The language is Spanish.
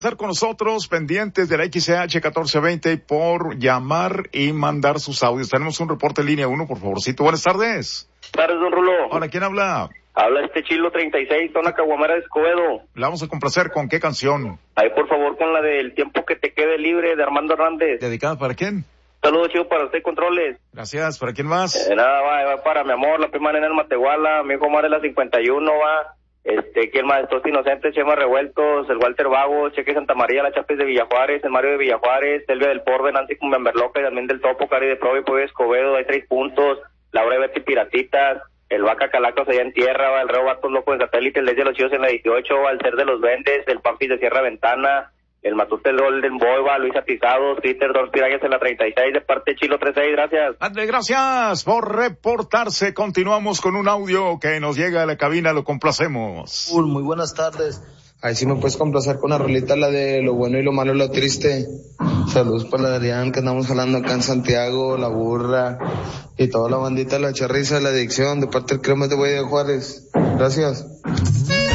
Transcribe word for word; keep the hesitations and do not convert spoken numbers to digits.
Estar con nosotros pendientes de la X C H catorce veinte por llamar y mandar sus audios. Tenemos un reporte en línea uno, por favorcito. Buenas tardes. Buenas tardes, don Rulo. Hola, ¿quién habla? Habla este Chilo treinta y seis, zona Caguamera de Escobedo. La vamos a complacer con qué canción. Ahí, por favor, con la del Tiempo que te quede libre de Armando Hernández. ¿Dedicada para quién? Saludos, chido, para usted, Controles. Gracias. ¿Para quién más? Eh, nada, va, va para mi amor, la prima nena en Matehuala, mi hijo Omar de la cincuenta y uno, va. Este, ¿quién más? Estos Inocentes, Chema Revueltos, el Walter Vago, Cheque Santa María, la Chapis de Villajuárez, el Mario de Villajuárez, Selvia del Porbe, Nancy Cumberloca y también del Topo, Cari de Provi, y Pueblo Escobedo, hay tres puntos, Laura de Betty Piratitas, el Vaca Calacos allá en tierra, va, el Reo Vatos Locos en Satélite, el Les de los Chivos en la dieciocho, va, el Ser de los Vendes, el Pampis de Sierra Ventana, el Matute del Golden Boy, va, Luis Atizados, Peter Dos Pirañas en la treinta y seis, de parte de Chilo treinta y seis, gracias. André, gracias por reportarse. Continuamos con un audio que nos llega a la cabina, lo complacemos. Muy buenas tardes. Ahí sí me puedes complacer con la rolita, la de lo bueno y lo malo y lo triste. Saludos para la Adrián, que andamos hablando acá en Santiago, la burra y toda la bandita de la charriza de la adicción, de parte del Cremas de Güey de Juárez. Gracias.